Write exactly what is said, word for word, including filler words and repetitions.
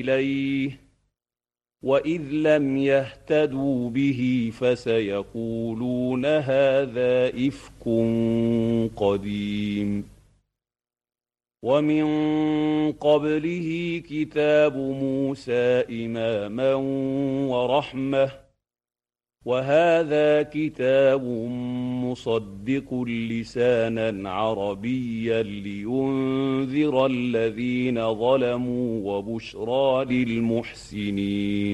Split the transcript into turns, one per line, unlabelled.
إليه وإذ لم يهتدوا به فسيقولون هذا إفك قديم. ومن قبله كتاب موسى إماما ورحمة، وهذا كتاب مصدق لسانا عربيا لينذر الذين ظلموا وبشرى للمحسنين.